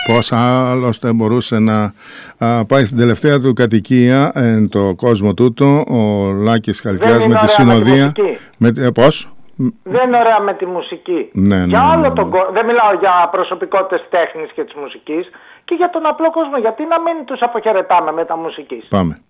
Πώς άλλωστε μπορούσε να πάει στην τελευταία του κατοικία εν το κόσμο τούτο ο Λάκης Χαλκιάς με τη συνοδεία. Πώς? Δεν είναι ωραία με τη μουσική. Για όλο τον κόσμο. Δεν μιλάω για προσωπικότητες τέχνης και της μουσικής, και για τον απλό κόσμο. Γιατί να μην τους αποχαιρετάμε με τα μουσικής. Πάμε.